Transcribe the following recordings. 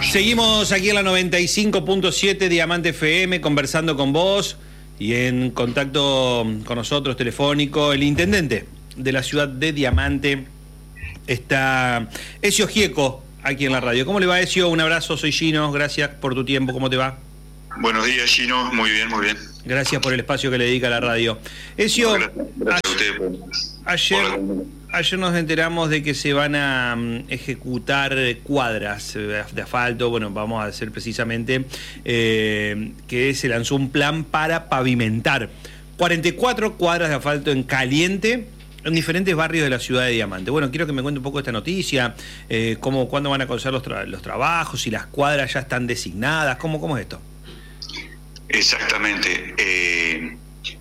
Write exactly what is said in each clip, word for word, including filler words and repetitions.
Seguimos aquí en la noventa y cinco punto siete Diamante F M conversando con vos y en contacto con nosotros telefónico el intendente de la ciudad de Diamante está Ezio Gieco aquí en la radio. ¿Cómo le va, Ezio? Un abrazo, soy Gino, gracias por tu tiempo, ¿cómo te va? Buenos días, Gino, muy bien, muy bien. Gracias por el espacio que le dedica a la radio. Ezio, no, gracias, gracias a usted por... ayer, ayer nos enteramos de que se van a um, ejecutar cuadras de asfalto, bueno, vamos a hacer precisamente eh, que se lanzó un plan para pavimentar cuarenta y cuatro cuadras de asfalto en caliente en diferentes barrios de la ciudad de Diamante. Bueno, quiero que me cuente un poco esta noticia, eh, cómo, cuándo van a comenzar los, tra los trabajos, si las cuadras ya están designadas, cómo, cómo es esto. Exactamente. Eh,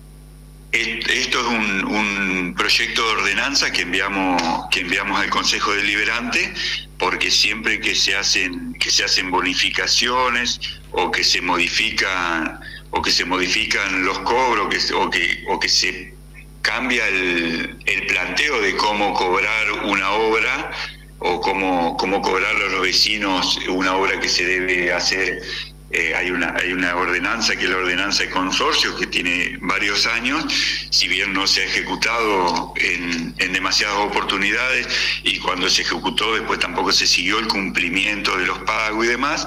esto es un, un proyecto de ordenanza que enviamos que enviamos al Consejo Deliberante, porque siempre que se hacen que se hacen bonificaciones o que se modifica o que se modifican los cobros que, o que o que se cambia el, el planteo de cómo cobrar una obra o cómo cómo cobrarle a los vecinos una obra que se debe hacer. Eh, hay una hay una ordenanza que es la ordenanza de consorcio que tiene varios años, si bien no se ha ejecutado en, en demasiadas oportunidades, y cuando se ejecutó después tampoco se siguió el cumplimiento de los pagos y demás.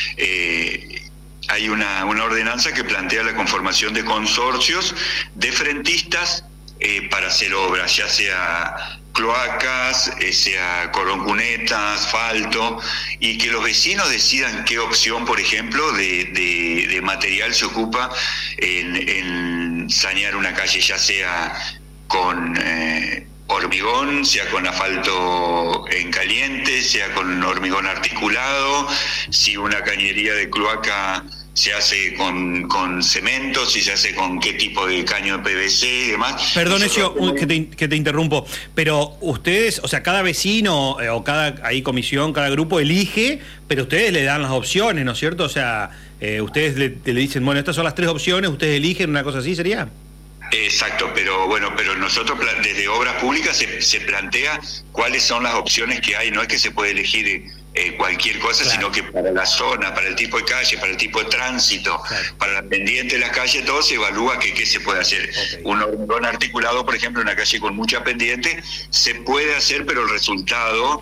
eh, hay una, una ordenanza que plantea la conformación de consorcios de frentistas eh, para hacer obras, ya sea cloacas, eh, sea cordón cuneta, asfalto, y que los vecinos decidan qué opción, por ejemplo, de, de, de material se ocupa en, en sanear una calle, ya sea con eh, hormigón, sea con asfalto en caliente, sea con hormigón articulado, si una cañería de cloaca se hace con, con cemento, si se hace con qué tipo de caño de P V C y demás. Perdón, Ezio, que te, que te interrumpo, pero ustedes, o sea, cada vecino eh, o cada ahí comisión, cada grupo elige, pero ustedes le dan las opciones, ¿no es cierto? O sea, eh, ustedes le, le dicen, bueno, estas son las tres opciones, ustedes eligen una cosa así, ¿sería? Exacto, pero bueno, pero nosotros desde Obras Públicas se, se plantea cuáles son las opciones que hay, no es que se puede elegir eh, cualquier cosa, claro, sino que para la zona, para el tipo de calle, para el tipo de tránsito, claro, para la pendiente de las calles, todo se evalúa que qué se puede hacer. Okay. Un hormigón articulado, por ejemplo, en una calle con mucha pendiente, se puede hacer, pero el resultado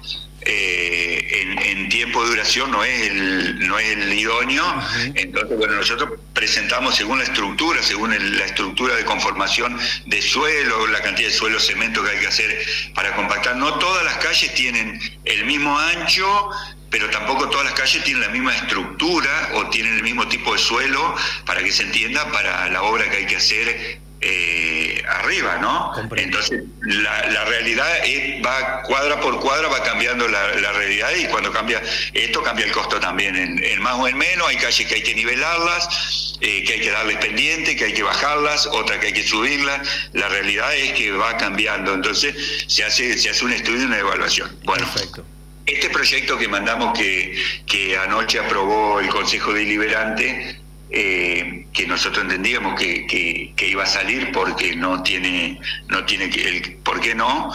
Eh, en, en tiempo de duración no es el no es el idóneo. Uh-huh. Entonces, bueno, nosotros presentamos según la estructura, según el, la estructura de conformación de suelo, la cantidad de suelo, cemento que hay que hacer para compactar. No todas las calles tienen el mismo ancho, pero tampoco todas las calles tienen la misma estructura o tienen el mismo tipo de suelo, para que se entienda, para la obra que hay que hacer Eh, arriba, ¿no? Comprendo. Entonces la, la realidad es, va cuadra por cuadra, va cambiando la, la realidad, y cuando cambia esto cambia el costo también, en, en más o en menos. Hay calles que hay que nivelarlas, eh, que hay que darles pendiente, que hay que bajarlas, otras que hay que subirlas. La realidad es que va cambiando, entonces se hace se hace un estudio y una evaluación. Bueno, perfecto. Este proyecto que mandamos, que, que anoche aprobó el Consejo Deliberante, Eh, que nosotros entendíamos que, que, que iba a salir porque no tiene no tiene que el por qué no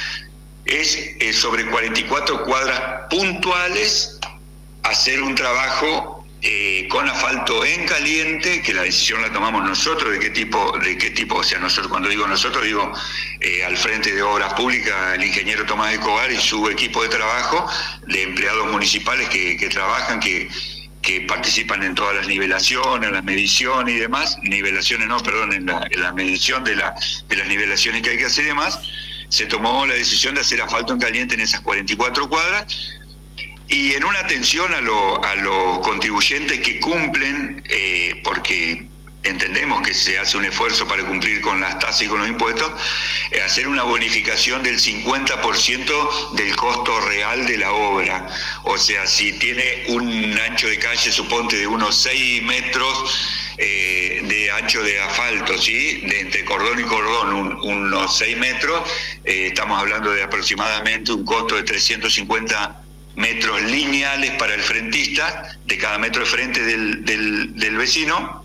es eh, sobre cuarenta y cuatro cuadras puntuales, hacer un trabajo eh, con asfalto en caliente, que la decisión la tomamos nosotros de qué tipo de qué tipo o sea, nosotros, cuando digo nosotros, digo eh, al frente de Obras Públicas el ingeniero Tomás Escobar y su equipo de trabajo de empleados municipales que, que trabajan, que que participan en todas las nivelaciones, las mediciones y demás, nivelaciones no, perdón, en la, en la medición de, la, de las nivelaciones que hay que hacer y demás. Se tomó la decisión de hacer asfalto en caliente en esas cuarenta y cuatro cuadras, y en una atención a, lo, a los contribuyentes que cumplen, eh, porque entendemos que se hace un esfuerzo para cumplir con las tasas y con los impuestos, eh, hacer una bonificación del cincuenta por ciento del costo real de la obra. O sea, si tiene un ancho de calle, suponte, de unos seis metros eh, de ancho de asfalto, ¿sí? De entre cordón y cordón, un, unos seis metros, eh, estamos hablando de aproximadamente un costo de trescientos cincuenta metros lineales para el frentista, de cada metro de frente del, del, del vecino.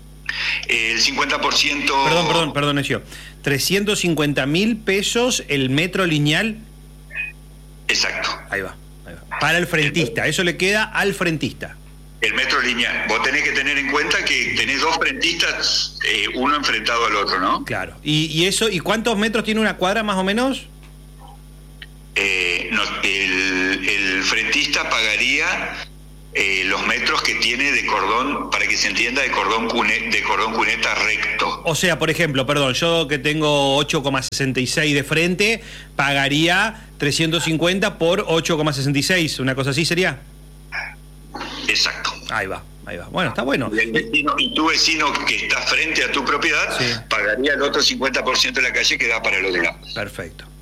El cincuenta por ciento... Perdón, perdón, perdón, Ezio. trescientos cincuenta mil pesos el metro lineal. Exacto. Ahí va, ahí va. Para el frentista, eso le queda al frentista. El metro lineal. Vos tenés que tener en cuenta que tenés dos frentistas, eh, uno enfrentado al otro, ¿no? Claro. ¿Y, y eso, y cuántos metros tiene una cuadra más o menos? Eh, no, el, el frentista pagaría eh, los metros que tiene de cordón, para que se entienda, de cordón, cune, de cordón cuneta recto. O sea, por ejemplo, perdón, yo que tengo ocho coma sesenta y seis de frente, pagaría trescientos cincuenta por ocho coma sesenta y seis, una cosa así sería. Exacto. Ahí va, ahí va. Bueno, está bueno. Y, el vecino, y tu vecino que está frente a tu propiedad, sí, pagaría el otro cincuenta por ciento de la calle que da para el otro lado. Perfecto.